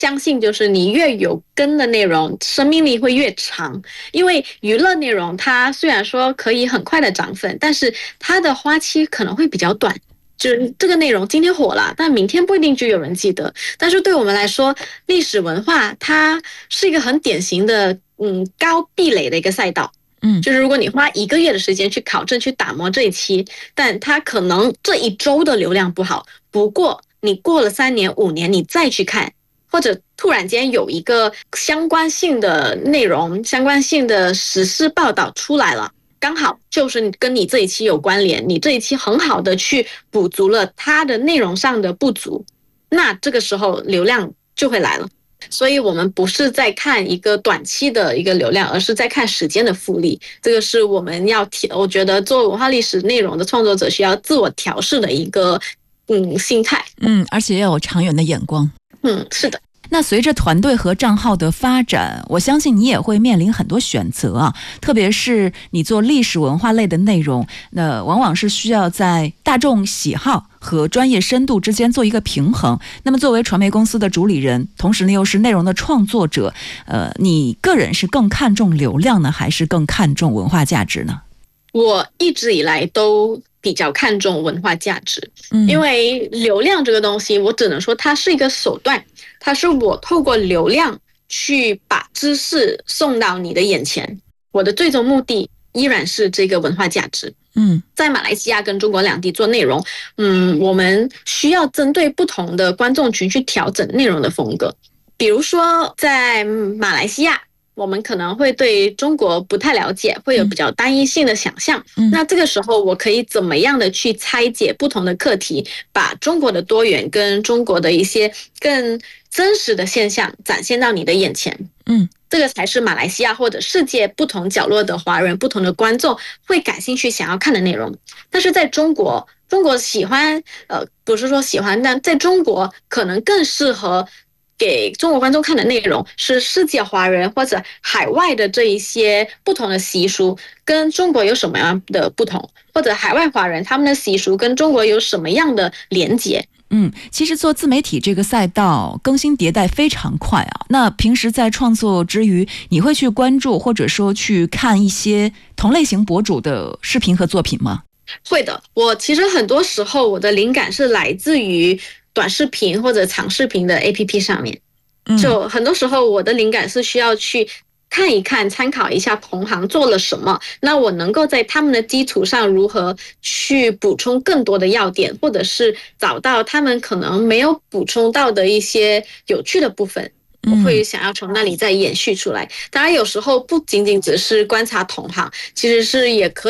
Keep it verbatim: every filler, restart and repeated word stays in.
相信就是你越有根的内容，生命力会越长。因为娱乐内容它虽然说可以很快的涨粉，但是它的花期可能会比较短。就是这个内容今天火了，但明天不一定就有人记得。但是对我们来说，历史文化它是一个很典型的嗯高壁垒的一个赛道。 嗯， 就是如果你花一个月的时间去考证、去打磨这一期，但它可能这一周的流量不好，不过你过了三年、五年，你再去看，或者突然间有一个相关性的内容、相关性的时事报道出来了，刚好就是跟你这一期有关联，你这一期很好的去补足了它的内容上的不足，那这个时候流量就会来了。所以我们不是在看一个短期的一个流量，而是在看时间的复利。这个是我们要调，我觉得做文化历史内容的创作者需要自我调试的一个嗯心态。 嗯，而且要有长远的眼光。 嗯，是的。 那随着团队和账号的发展，我相信你也会面临很多选择啊，特别是你做历史文化类的内容，那往往是需要在大众喜好和专业深度之间做一个平衡。那么作为传媒公司的主理人，同时呢又是内容的创作者，呃，你个人是更看重流量呢，还是更看重文化价值呢？ 我一直以来都比较看重文化价值， 嗯， 因为流量这个东西，我只能说它是一个手段，它是我透过流量去把知识送到你的眼前，我的最终目的依然是这个文化价值。 嗯， 在马来西亚跟中国两地做内容，嗯，我们需要针对不同的观众群去调整内容的风格。比如说在马来西亚，我们可能会对中国不太了解，会有比较单一性的想象。 嗯， 那这个时候我可以怎么样的去拆解不同的课题，把中国的多元跟中国的一些更真实的现象展现到你的眼前。 嗯， 这个才是马来西亚或者世界不同角落的华人、不同的观众会感兴趣、想要看的内容。但是在中国，中国喜欢呃，不是说喜欢，但在中国可能更适合给中国观众看的内容是世界华人或者海外的这一些不同的习俗跟中国有什么样的不同，或者海外华人他们的习俗跟中国有什么样的连结。 嗯，其实做自媒体这个赛道更新迭代非常快啊。那平时在创作之余，你会去关注或者说去看一些同类型博主的视频和作品吗？ 会的，我其实很多时候我的灵感是来自于短视频或者长视频的 A P P 上面。就很多时候我的灵感是需要去看一看、参考一下同行做了什么，那我能够在他们的基础上如何去补充更多的要点，或者是找到他们可能没有补充到的一些有趣的部分，我会想要从那里再延续出来。当然有时候不仅仅只是观察同行，其实是也可以